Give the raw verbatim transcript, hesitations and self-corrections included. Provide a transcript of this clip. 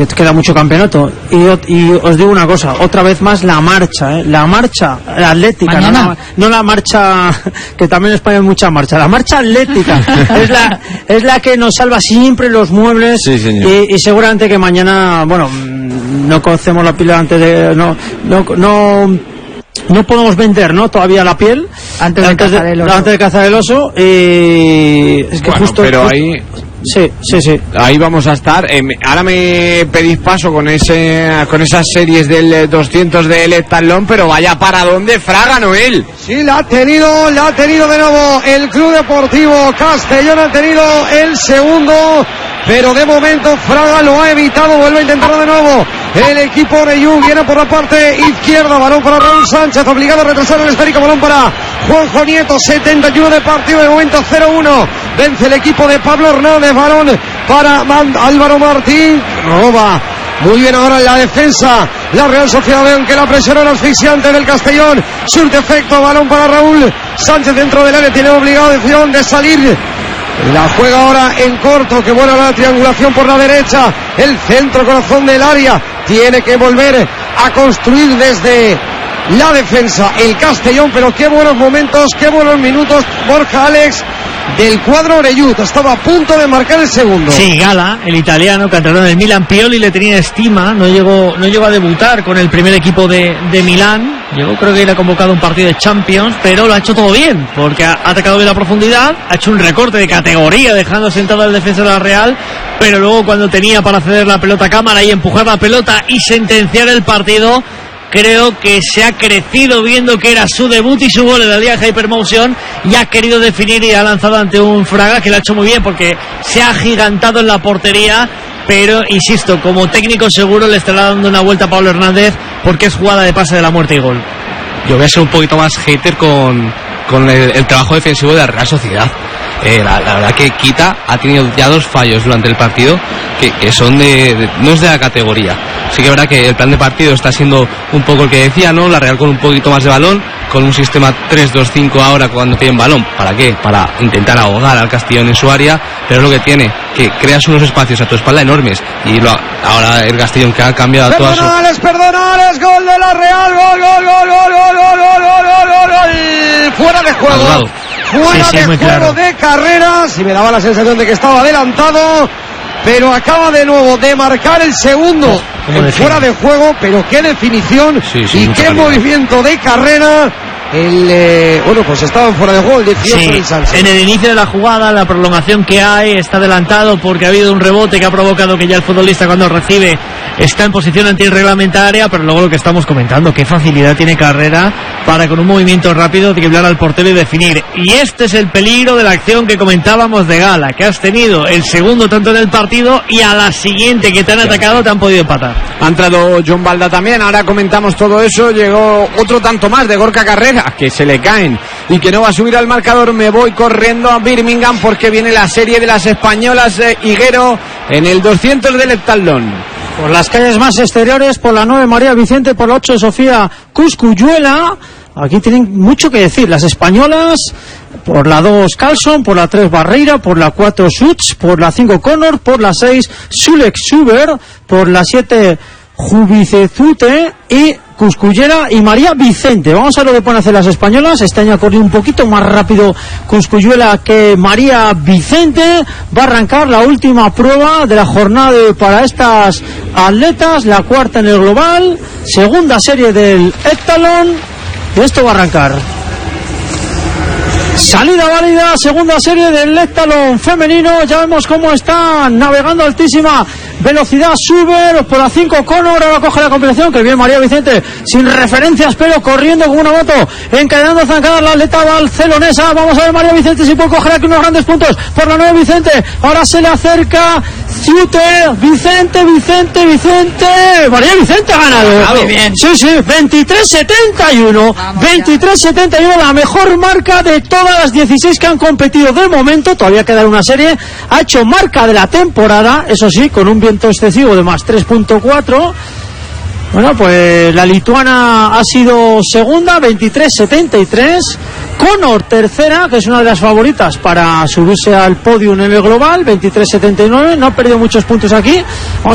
queda mucho campeonato. Y, y os digo una cosa, otra vez más la marcha, ¿eh? La marcha la atlética, no la, no la marcha, que también en España hay mucha marcha, la marcha atlética es la es la que nos salva siempre los muebles. Sí, señor. Y, y seguramente que mañana, bueno, no conocemos la pila antes de... No, no, no, no podemos vender, ¿no? Todavía la piel antes de, antes cazar, de, el oso. antes de cazar el oso. Y es que bueno, justo... pero justo, ahí... Sí, sí, sí. Ahí vamos a estar. Eh, ahora me pedís paso con ese, con esas series del doscientos de El Heptatlón, pero vaya para dónde Fraga, Noel. Sí, la ha tenido, la ha tenido de nuevo el Club Deportivo Castellón, ha tenido el segundo, pero de momento Fraga lo ha evitado, vuelve a intentarlo de nuevo. El equipo Oreyú viene por la parte izquierda, balón para Raúl Sánchez, obligado a retrasar el esférico, balón para Juanjo Nieto, setenta y uno de partido, de momento cero uno, vence el equipo de Pablo Hernández, balón para Álvaro Martín, roba. Muy bien ahora en la defensa la Real Sociedad, vean que la presión era asfixiante del Castellón, surte efecto, balón para Raúl Sánchez dentro del área, tiene obligación de salir. La juega ahora en corto, que buena la triangulación por la derecha, el centro corazón del área, tiene que volver a construir desde la defensa el Castellón, pero qué buenos momentos, qué buenos minutos, Borja Alex, del cuadro Oreyud, estaba a punto de marcar el segundo. Sí, Gala, el italiano, canterano del Milan, Pioli le tenía estima, no llegó no llegó a debutar con el primer equipo de, de Milán, llegó creo que era convocado a un partido de Champions, pero lo ha hecho todo bien, porque ha atacado bien la profundidad, ha hecho un recorte de categoría dejando sentado al defensor de la Real, pero luego cuando tenía para ceder la pelota a cámara y empujar la pelota y sentenciar el partido, creo que se ha crecido viendo que era su debut y su gol en la Liga Hypermotion y ha querido definir y ha lanzado ante un Fraga que lo ha hecho muy bien porque se ha agigantado en la portería, pero insisto, como técnico seguro le estará dando una vuelta a Pablo Hernández porque es jugada de pase de la muerte y gol. Yo voy a ser un poquito más hater con, con el, el trabajo defensivo de la Real Sociedad. Eh, la, la verdad que Kita ha tenido ya dos fallos durante el partido que, que son de, de no es de la categoría. Sí que es verdad que el plan de partido está siendo un poco el que decía, ¿no? La Real con un poquito más de balón, con un sistema tres dos cinco ahora cuando tienen balón. ¿Para qué? Para intentar ahogar al Castellón en su área, pero es lo que tiene, que creas unos espacios a tu espalda enormes y lo, ahora el Castellón que ha cambiado toda su... Perdonales, perdonales, gol de la Real, gol, gol, gol, gol, gol, gol, gol, gol, gol, gol, fuera de juego. Adorado. Fuera sí, sí, de juego claro. de carreras, y me daba la sensación de que estaba adelantado, pero acaba de nuevo de marcar el segundo en fuera de juego, pero qué definición sí, sí, y qué calidad. Movimiento de carrera. El, eh, bueno, pues estaba fuera de juego el dieciocho sí, del Sanse. en el inicio de la jugada, la prolongación que hay, está adelantado porque ha habido un rebote que ha provocado que ya el futbolista cuando recibe está en posición antirreglamentaria, pero luego lo que estamos comentando, qué facilidad tiene Carrera para con un movimiento rápido driblar al portero y definir. Y este es el peligro de la acción que comentábamos de Gala, que has tenido el segundo tanto en el partido y a la siguiente que te han atacado te han podido empatar. Ha entrado John Balda también, ahora comentamos todo eso, llegó otro tanto más de Gorka Carrera, que se le caen y que no va a subir al marcador. Me voy corriendo a Birmingham porque viene la serie de las españolas de Higuero en el doscientos del Heptatlón. Por las calles más exteriores, por la nueve María Vicente, por la ocho Sofía Cuscuyuela. Aquí tienen mucho que decir las españolas, por la dos Carlson, por la tres Barreira, por la cuatro Schutz, por la cinco Connor, por la seis Sulex Suber, por la siete Jubicezute y Cuscuyela y María Vicente. Vamos a ver lo que pueden hacer las españolas. Este año ha corrido un poquito más rápido Cuscuyela que María Vicente. Va a arrancar la última prueba de la jornada de, para estas atletas, la cuarta en el global, segunda serie del Heptatlón, y esto va a arrancar. Salida válida, segunda serie del Heptatlón femenino. Ya vemos cómo está navegando altísima velocidad Suber por la cinco Connor. Ahora coge la compilación, que bien María Vicente sin referencias pero corriendo con una moto, encadenando zancadas la atleta barcelonesa. Vamos a ver María Vicente si puede coger aquí unos grandes puntos por la nueva Vicente. Ahora se le acerca Ciute, Vicente, Vicente, Vicente. María Vicente ha ganado. Ah, muy bien. Sí, sí, veintitrés setenta y uno. veintitrés setenta y uno, la mejor marca de todas las dieciséis que han competido de momento. Todavía queda una serie. Ha hecho marca de la temporada, eso sí, con un viento excesivo de más tres punto cuatro. Bueno, pues la lituana ha sido segunda, veintitrés setenta y tres. Connor tercera, que es una de las favoritas para subirse al podium en el global, veintitrés setenta y nueve. No ha perdido muchos puntos aquí. Vamos